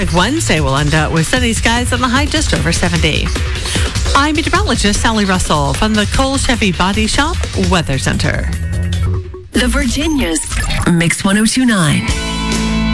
Perfect Wednesday will end out with sunny skies and the high just over 70. I'm meteorologist Sally Russell from the Cole Chevy Body Shop Weather Center. The Virginia's Mix 1029.